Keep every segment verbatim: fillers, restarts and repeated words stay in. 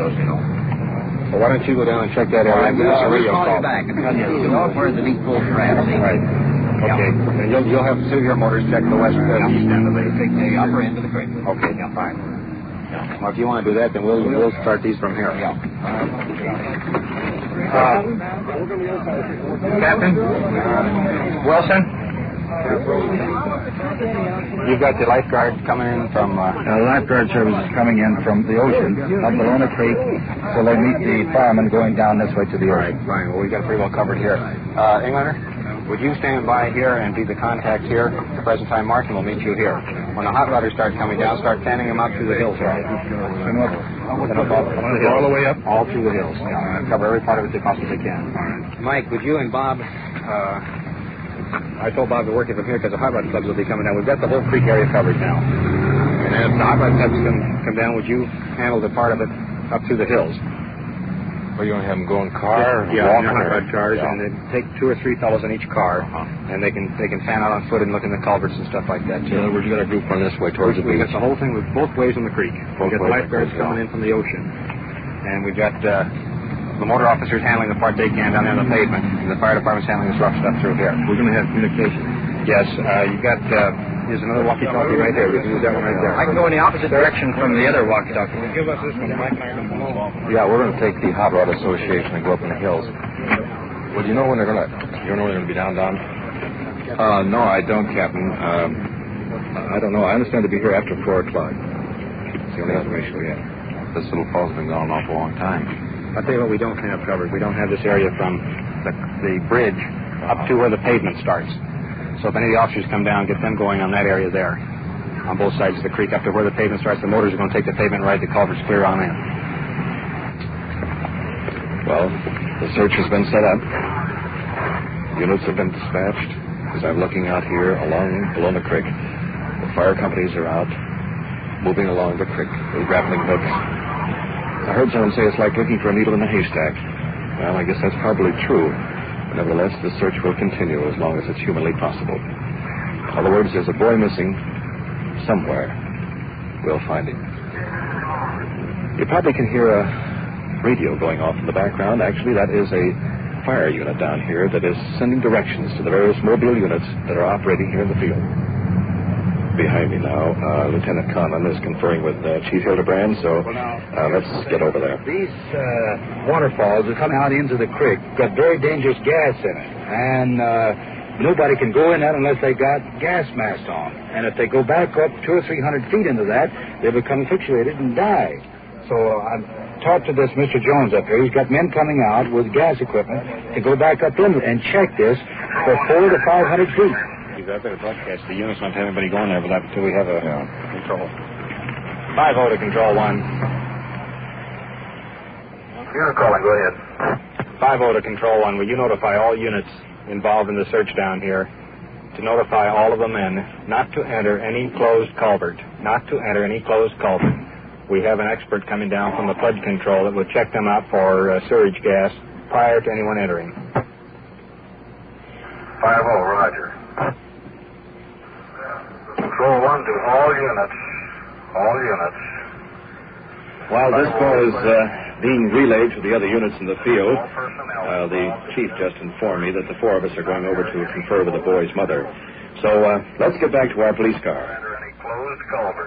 radios, you know. Well, why don't you go down and check that area? I'll call you back and tell you, you know, where the meat pulls perhaps. Right. Okay. Yeah. And you'll, you'll have to see your motors check the west, uh, east end of the creek. The upper end of the creek. Okay. Yeah. Fine. Yeah. Well, if you want to do that, then we'll we'll start these from here. Yeah. Uh, Captain Wilson, you've got the lifeguard coming in from. Uh, uh, lifeguard service is coming in from the ocean up Bologna Creek, so they meet the firemen going down this way to the ocean. Right. Fine. Well, we got it pretty well covered here. Uh, Englander, would you stand by here and be the contact here? At the present time, Martin will meet you here. When the hot rodders start coming down, start fanning them out through the hills. Right. Send up, Send up all, up the hills. all the way up? All through the hills. Yeah. Cover every part of it they possibly can. All right. Mike, would you and Bob... Uh, I told Bob to work it from here because the hot rod clubs will be coming down. We've got the whole creek area covered now. And if the hot rod clubs come, come down, would you handle the part of it up through the hills? Well, you want to have them go in car? Yeah, walking hot or, rod cars, yeah. and then take two or three fellows in each car, uh-huh. and they can they can fan out on foot and look in the culverts and stuff like that, too. In other words, you got a group run this way towards the We beach. got the whole thing with both ways in the creek. Both We've got ways. lifeguards coming in from the ocean. And we've got uh, the motor officers handling the part they can down there on the pavement, and the fire department's handling this rough stuff through here. We're going to have communication. Yes, uh, you've got, uh, here's another walkie-talkie right there. We can use that one right there. I can go in the opposite direction from the other walkie-talkie. Give us this one, Mike. Yeah, we're going to take the Hot Rod Association and go up in the hills. Well, do you know when they're going to, you know when they're going to be down, Don? Uh, no, I don't, Captain. Um, I don't know. I understand to be here after four o'clock. That's the only information we have. This little fall's been gone an awful long time. I'll tell you what we don't have covered. We don't have this area from the, the bridge up to where the pavement starts. So if any of the officers come down, get them going on that area there, on both sides of the creek, up to where the pavement starts. The motors are going to take the pavement right, the culverts clear on in. Well, the search has been set up. Units have been dispatched. As I'm looking out here along Bologna Creek, the fire companies are out, moving along the creek with grappling hooks. I heard someone say it's like looking for a needle in a haystack. Well, I guess that's probably true. But nevertheless, the search will continue as long as it's humanly possible. In other words, there's a boy missing somewhere. We'll find him. You probably can hear a radio going off in the background. Actually, that is a fire unit down here that is sending directions to the various mobile units that are operating here in the field. Behind me now, uh, Lieutenant Conlon is conferring with uh, Chief Hildebrand, so uh, let's get over there. These uh, waterfalls are coming out into the creek. Got very dangerous gas in it, and uh, nobody can go in that unless they got gas masks on. And if they go back up two or three hundred feet into that, they become asphyxiated and die. So uh, I've talked to this Mister Jones up here. He's got men coming out with gas equipment to go back up in and check this for four to five hundred feet. You got better broadcast the units, not have anybody going there, but that until we have a yeah. control. Five oh to control one. You're calling. Go ahead. Five oh to control one. Will you notify all units involved in the search down here to notify all of the men not to enter any closed culvert, not to enter any closed culvert. We have an expert coming down from the flood control that will check them out for uh, sewage gas prior to anyone entering. Five oh, Roger. Control one to all units. All units. While this call is uh, being relayed to the other units in the field, uh, the chief just informed me that the four of us are going over to confer with the boy's mother. So uh, let's get back to our police car. Enter any closed culvert.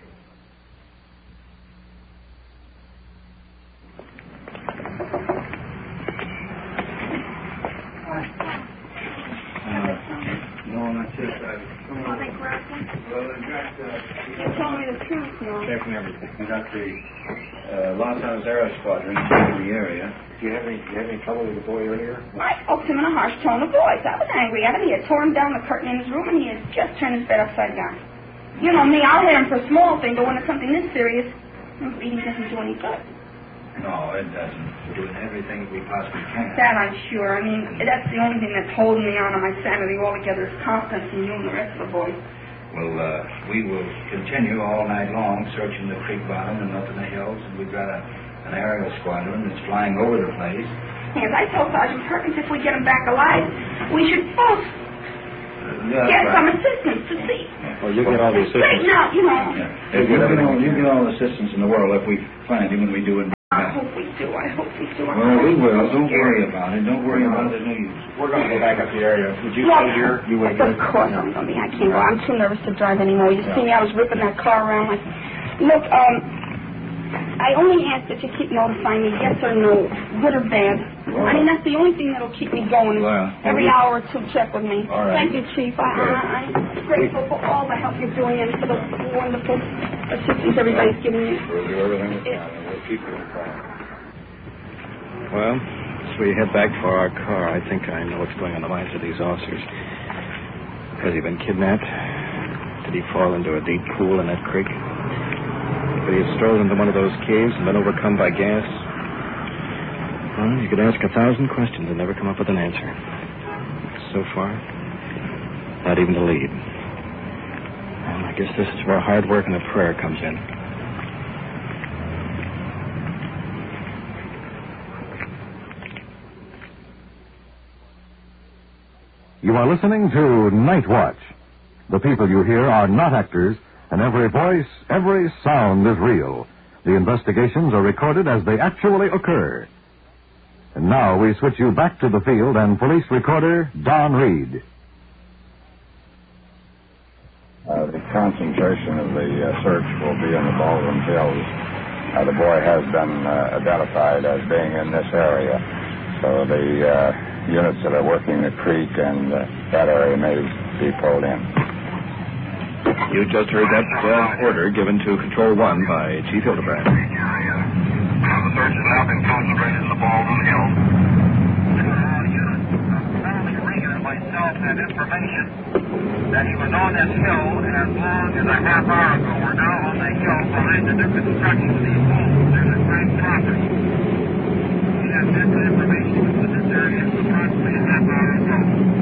You told me the truth, no? Checking everything. We got the uh, Los Angeles Squadron in the area. Do you have any, do you have any trouble with the boy earlier? I spoke to him in a harsh tone of voice. I was angry at him. He had torn down the curtain in his room, and he had just turned his bed upside down. You know me, I'll hit him for a small thing, but when it's something this serious, beating doesn't do any good. No, it doesn't. We're doing everything we possibly can. That I'm sure. I mean, that's the only thing that's holding me on to my sanity altogether is confidence in you and the rest of the boys. Well, uh, we will continue all night long searching the creek bottom and up in the hills, and we've got a, an aerial squadron that's flying over the place. As I told Sergeant Perkins, if we get him back alive, we should both Yeah, get right. some assistance to see. Well, you get all the assistance. Straighten out, you know. Yeah. If you, you know, you get all the assistance in the world if we find him, and we do it. I hope we do. I hope we do. Well, we will. Don't worry about it. Don't worry about it. There's no use. We're going to go back up the area. Would you Well, stay here? You wait of here. course I'm going to be. I can't go. I'm too nervous to drive anymore. You see me? I was whipping that car around. Like, look, um, I only ask that you keep notifying me, yes or no, good or bad. Well, I mean, that's the only thing that'll keep me going. Well, Every we- hour or two, check with me. All right. Thank you, Chief. I, Good. I, I'm grateful for all the help you're doing and for the wonderful assistance everybody's giving me. We'll do everything we can, and we'll keep you informed. Well, as we head back for our car, I think I know what's going on in the minds of these officers. Has he been kidnapped? Did he fall into a deep pool in that creek? Could he have strolled into one of those caves and been overcome by gas? Well, you could ask a thousand questions and never come up with an answer. So far, not even the lead. And I guess this is where hard work and a prayer comes in. You are listening to Night Watch. The people you hear are not actors, and every voice, every sound is real. The investigations are recorded as they actually occur. And now we switch you back to the field and police recorder Don Reed. Uh, the concentration of the uh, search will be in the Baldwin Hills. Uh, the boy has been uh, identified as being in this area, so the uh, units that are working the creek and uh, that area may be pulled in. You just heard that uh, order given to Control One by Chief Hildebrand. The search has now been concentrated in the Baldwin Hills. Charlie Regan myself had information that he was on this hill as long as a half hour ago. We're now on the hill behind the new construction of these homes. There's a great property. He had this information that this area is approximately a half hour ago.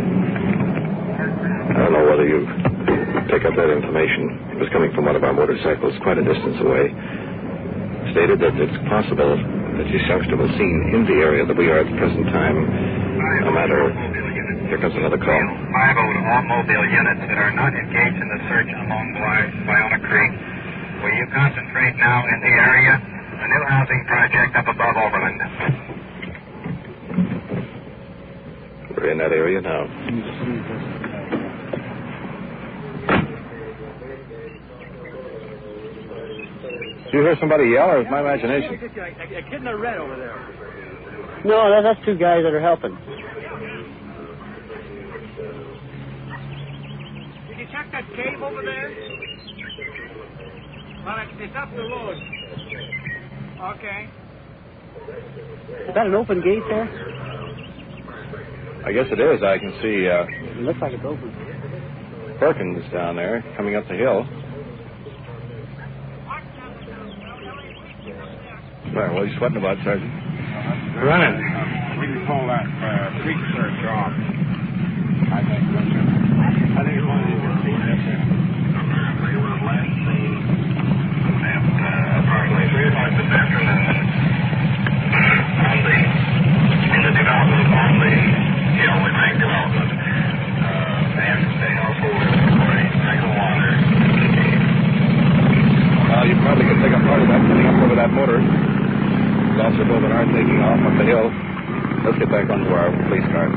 I don't know whether you pick up that information. It was coming from one of our motorcycles quite a distance away. Stated that it's possible that this youngster was seen in the area that we are at the present time. No matter. Here comes another call. Five out all mobile units that are not engaged in the search along Biona Creek. Will you concentrate now in the area? A new housing project up above Overland. We're in that area now. Did you hear somebody yell, or is my imagination? A kid in the red over there. No, that, that's two guys that are helping. Did you check that cave over there? Well, it's, it's up the road. Okay. Is that an open gate there? I guess it is. I can see uh, It looks like it's open. Perkins down there coming up the hill. Right, what are you sweating about, Sergeant? Running. We can pull that uh, creek search off. I think that's it. I think it's one of these things up there. Apparently, we're last seen at uh, approximately three o'clock this afternoon on the, in the development on the hill, the bank development. Uh, and staying off over for a cycle water. Well, you probably could pick up part of that coming up over that motor. Officer Bovard taking off up the hill. Let's get back onto our police car.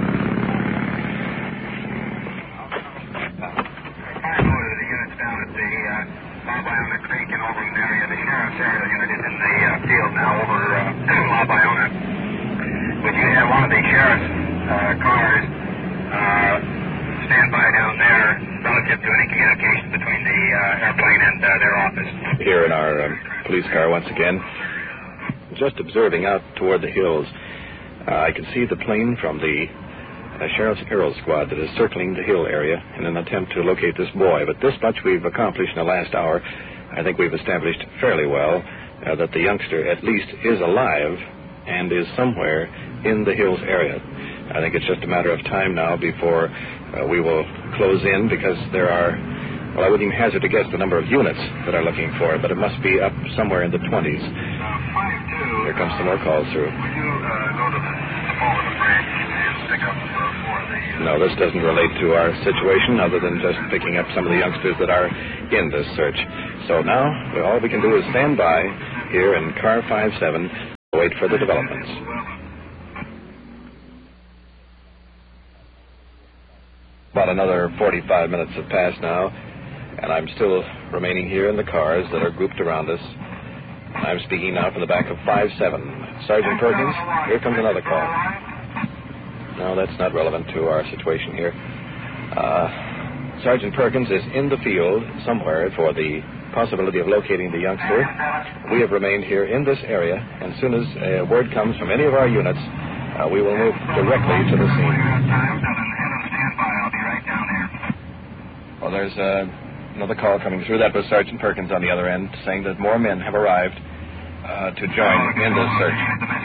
Five more of the units down at the uh, La Biona Creek and Overland area. The sheriff's area unit is in the uh, field now over uh, La Biona. Would you have one of the sheriff's uh, cars uh, stand by down there relative to any communication between the uh, airplane and uh, their office? Here in our um, police car once again. Just observing out toward the hills, uh, I can see the plane from the uh, Sheriff's Aero Squad that is circling the hill area in an attempt to locate this boy. But this much we've accomplished in the last hour. I think we've established fairly well uh, that the youngster at least is alive and is somewhere in the hills area. I think it's just a matter of time now before uh, we will close in, because there are, well, I wouldn't even hazard to guess the number of units that are looking for it, but it must be up somewhere in the twenties. Here comes some more calls through. Would you uh, go to the, the phone of the branch and pick up uh, four of the... No, this doesn't relate to our situation other than just picking up some of the youngsters that are in this search. So now, all we can do is stand by here in car five seven. Wait for the developments. About another forty-five minutes have passed now, and I'm still remaining here in the cars that are grouped around us. I'm speaking now from the back of five seven. Sergeant Perkins, here comes another call. No, that's not relevant to our situation here. Uh, Sergeant Perkins is in the field somewhere for the possibility of locating the youngster. We have remained here in this area, and as soon as a word comes from any of our units, uh, we will move directly to the scene. Well, there's uh, another call coming through. That was Sergeant Perkins on the other end, saying that more men have arrived uh, to join in this search.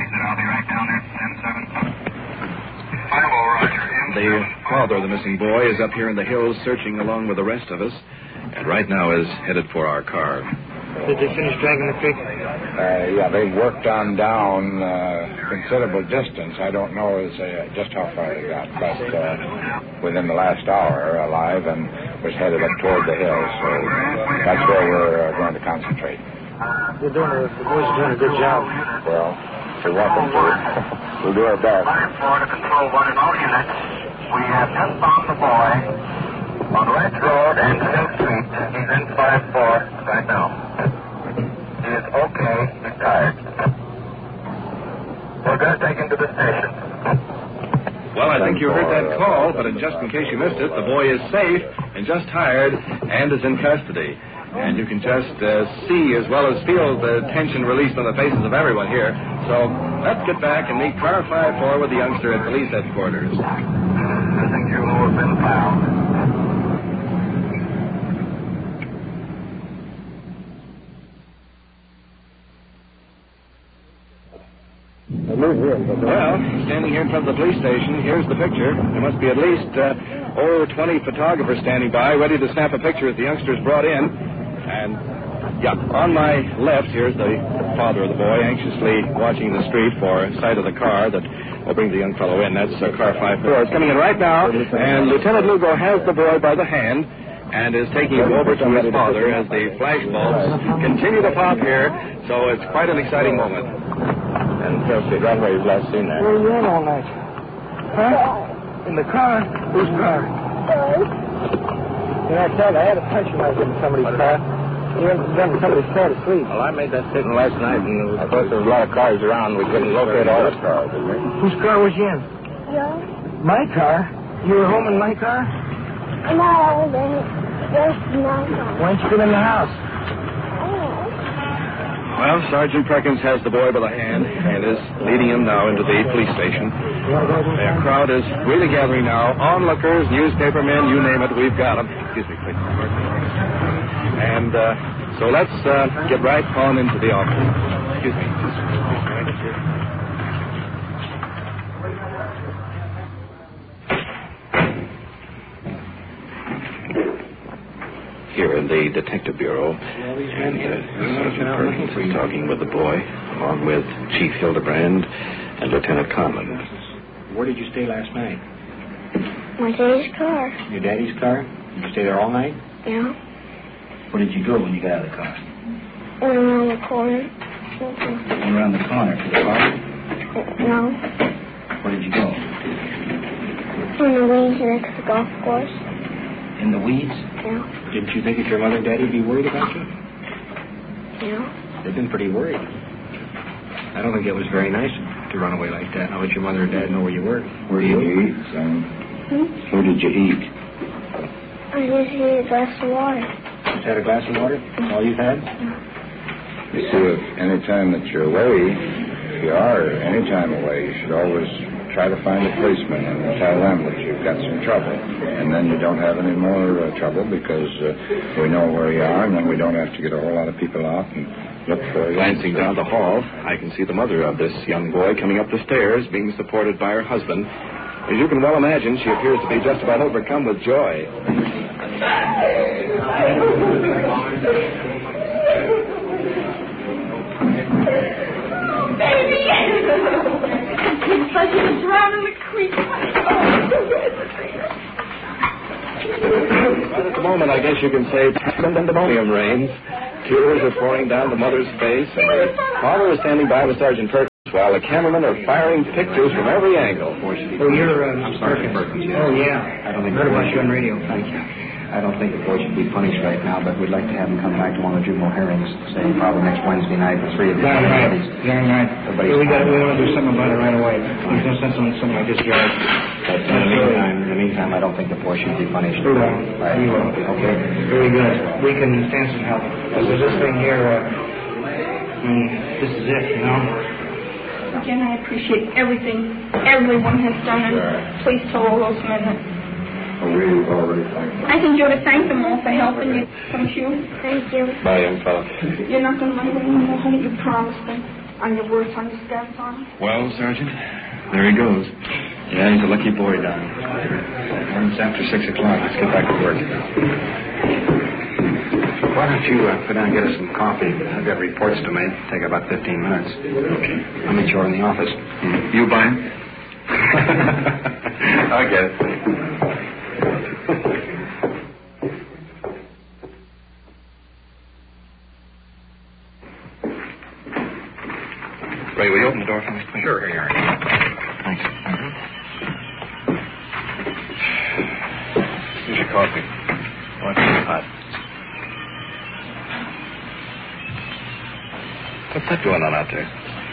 The father of the missing boy is up here in the hills searching along with the rest of us, and right now is headed for our car. Did they finish dragging the creek? Uh, yeah, they worked on down uh, considerable distance. I don't know as, uh, just how far they got, but uh, within the last hour, alive and was headed up toward the hills. So that's where we're uh, going to concentrate. They're doing a, the boys are doing a good job. Well, we want them to. We'll do our best. Florida Control One in all units. We have just found the boy on Ridge Road and Hill Street. He's in five four right now. He is okay. He's tired. We're going to take him to the station. Well, I think you heard that call, but just in case you missed it, the boy is safe and just tired and is in custody. And you can just uh, see as well as feel the tension released on the faces of everyone here. So let's get back and meet car five four with the youngster at police headquarters. I think you will have been found. Well, standing here in front of the police station, here's the picture. There must be at least, uh, oh, twenty photographers standing by, ready to snap a picture as the youngster's brought in. And, yeah, on my left, here's the father of the boy, anxiously watching the street for sight of the car that will bring the young fellow in. That's uh, car five four. It's coming in right now, and Lieutenant Lugo has the boy by the hand and is taking him over to his father as the flash bulbs continue to pop here, so it's quite an exciting moment. And Kelsey, that way you've last seen that. Where were you at all night? Huh? In the car? Whose car? You know, I tell you, I had a punch when I was in somebody's car. You went in somebody's car to sleep. Well, I made that statement last night, and of course there was a lot of cars around. We couldn't locate all the cars, did we? Whose car was you in? Yeah. My car? You were home in my car? No, I was in just my car. Why didn't you get in the house? Well, Sergeant Perkins has the boy by the hand and is leading him now into the police station. The crowd is really gathering now. Onlookers, newspapermen, you name it, we've got them. Excuse me, quick. And uh, so let's uh, get right on into the office. Excuse me. Here in the Detective Bureau, and uh, Sergeant Perkins is talking with the boy, along with Chief Hildebrand and Lieutenant Conlon. Where did you stay last night? My daddy's car. Your daddy's car? Did you stay there all night? Yeah. Where did you go when you got out of the car? Went around the corner. Went around the corner to the car? No. Where did you go? On the weeds next to the golf course. In the weeds? Yeah. Didn't you think that your mother and daddy would be worried about you? Yeah. They've been pretty worried. I don't think it was very nice to run away like that. Now let your mother and dad know where you were. Where did you eat, son? Hmm? Where did you eat? I just need a glass of water. Just had a glass of water? That's all you've had? You see, if any time that you're away, if you are any time away, you should always try to find a policeman and tell them that you've got some trouble. And then you don't have any more uh, trouble because uh, we know where you are, and then we don't have to get a whole lot of people out and look for you. Glancing down the hall, I can see the mother of this young boy coming up the stairs, being supported by her husband. As you can well imagine, she appears to be just about overcome with joy. Baby! It's like he was drowned in the creek. Right at the moment, I guess you can say, pandemonium reigns. Tears are pouring down the mother's face, and the father is standing by with Sergeant Perkins. while the cameramen are firing pictures from every angle. Oh, you're... Uh, I'm sorry, Perkins. Oh, yeah. I don't think heard about you on radio. Thank you. I don't think the boy should be punished right now, but we'd like to have him come back to one of the juvenile hearings, say probably next Wednesday night at three of the Darn right. Darn right. Everybody's we got. We want to do something about it right away. There's no sense on something like this, George. But in the meantime, in the meantime, I don't think the boy should be punished. We will. Right. We will. Okay. Very good. We can stand some help. Because this thing here, uh, I mean, this is it, you know? Again, I appreciate everything everyone has done, and please tell all those men that We've already thanked them. I think you ought to thank them all for helping you, don't you? Thank you. Bye, young fella. You're not going to let anyone know how you promised them on your words on your stamp farm? Well, Sergeant, there he goes. Yeah, he's a lucky boy, Don. It's after six o'clock. Let's get back to work. Why don't you uh, sit down and get us some coffee? I've got reports to make. Take about fifteen minutes. Okay. I'll meet you over in the office. You buy him? I get it. Ray, will you open the door for me, please? Sure, here you are. Thanks. Mm-hmm. Here's your coffee. Want some hot? What's that going on out there?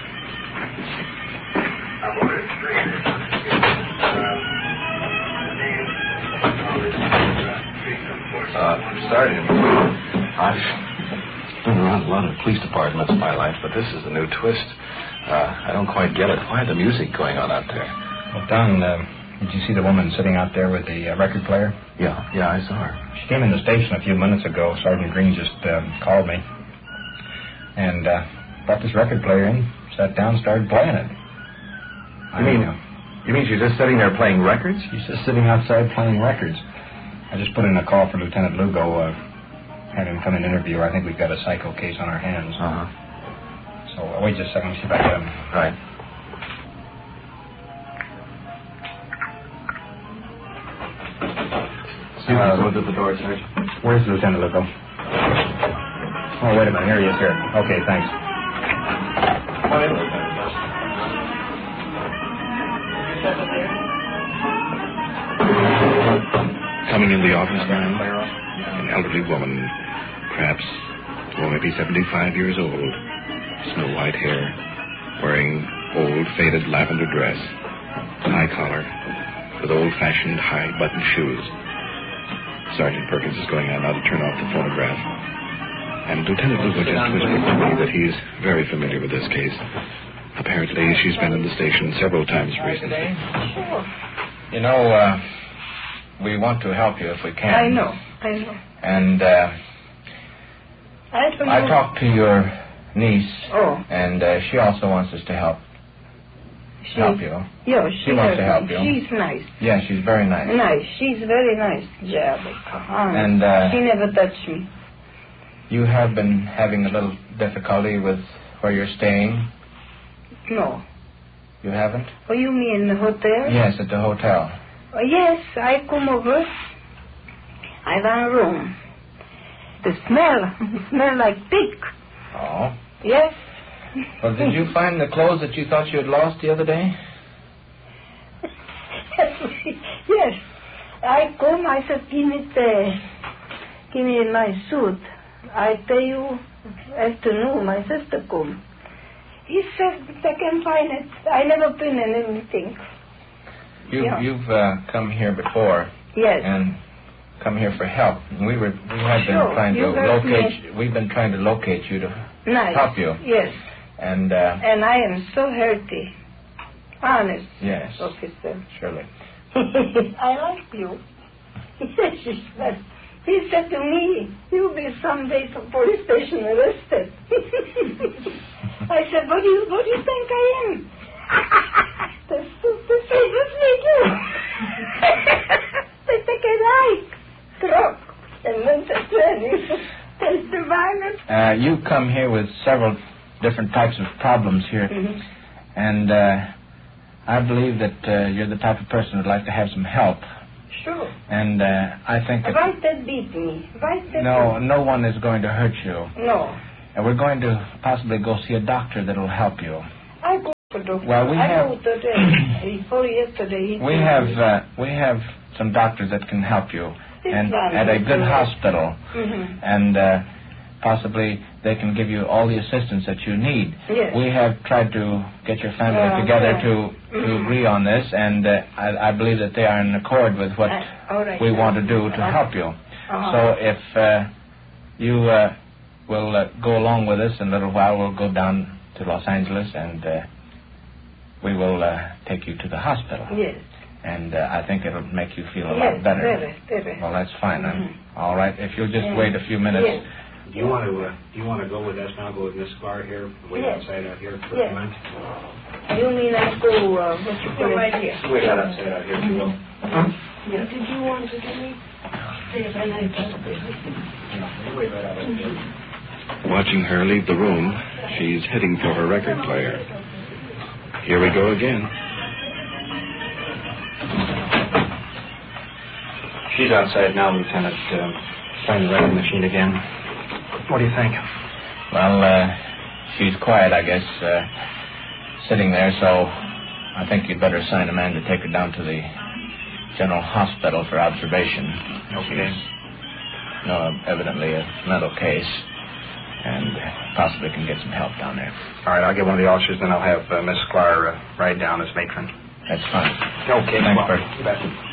Uh, Sergeant, I've been around a lot of police departments in my life, but this is a new twist. Uh, I don't quite get it. Why the music going on out there? Well, Don, uh, did you see the woman sitting out there with the uh, record player? Yeah, yeah, I saw her. She came in the station a few minutes ago. Sergeant Green just uh, called me. And uh, brought this record player in, sat down, started playing it. You mean, you mean she's just sitting there playing records? She's just sitting outside playing records. I just put in a call for Lieutenant Lugo, uh, had him come and interview her. I think we've got a psycho case on our hands. Uh-huh. So, uh, wait just a second, see if I get him. Right. See if he's at the door, Sergeant. Where's Lieutenant Lugo? Oh, wait a minute, here he is, here. Okay, thanks. Come on in, Lieutenant. Coming in the office now, an elderly woman, perhaps, well, maybe seventy-five years old, snow white hair, wearing old faded lavender dress, high collar, with old-fashioned high-button shoes. Sergeant Perkins is going out now to turn off the phonograph. And Lieutenant Lugo just whispered to me that he's very familiar with this case. Apparently, she's been in the station several times recently. Sure. You know, uh, we want to help you if we can. I know, I know. And uh, I, don't I know. talked to your niece, Oh. and uh, she also wants us to help She, help you. Yeah, she, She wants to help you. She's nice. Yeah, she's very nice. Nice. She's very nice. Yeah, but come on. And uh, she never touched me. you have been having a little difficulty with where you're staying. No. You haven't? Oh, you mean the hotel? Yes, at the hotel. Oh, yes, I come over. I want a room. The smell, the smell like pig. Oh. Yes. Well, did you find the clothes that you thought you had lost the other day? Yes. I come, I said, give me the, give me my suit. I tell you, afternoon, my sister come. He said, I can find it. I never been in anything. You, Yeah. You've uh, come here before. Yes. And come here for help. And we were, we have been Sure, trying to you helped locate. You, we've been trying to locate you to Nice. help you. Yes. And uh, And I am so healthy. Honest, yes, officer. surely. I like you. He said, he said to me, you'll be someday to police station arrested. I said, what do you, what do you think I am? The stupid favors me too. They take a light, truck, and then the training. That's the violence. Uh, you come here with several different types of problems here. Mm-hmm. And uh, I believe that uh, you're the type of person who'd like to have some help. Sure. And uh, I think that... Why that beat me? Why that No, no one is going to hurt you. No. And we're going to possibly go see a doctor that'll help you. I go Well, we I have- go today. He called yesterday. He We told have me. uh, we have some doctors that can help you, It's and fine. at a good hospital, Mhm. and uh, possibly they can give you all the assistance that you need. Yes. We have tried to get your family Yeah, together okay. to to Mhm. agree on this, and uh, I, I believe that they are in accord with what Uh, all right. we want to do to Uh-huh. help you. Uh-huh. So if uh, you uh, will uh, go along with us in a little while, we'll go down to Los Angeles and uh, we will uh, take you to the hospital. Yes. And uh, I think it'll make you feel a Yes, lot better. very, very. Well, that's fine then. All right. If you'll just Yeah. wait a few minutes. Yes. Do you want to uh, do you want to go with us now? Go with Miss Sklar here, wait Yes. outside out here for Yes. a minute. You mean I go, uh, what you call Right it? here. Wait out outside out here. if you will. Yeah. Did you want to get me? Yes, and I just Wait right out out here. Watching her leave the room, she's heading for her record player. Here we go again. She's outside now, Lieutenant, uh, playing the record machine again. What do you think? Well, uh, she's quiet, I guess, uh, sitting there, so I think you'd better assign a man to take her down to the General Hospital for observation. Okay. She's, no, evidently a mental case, and possibly can get some help down there. All right, I'll get one of the officers, then I'll have uh, Miss Sklar uh, ride down as matron. That's fine. Okay, Thanks, well, Bert. you bet.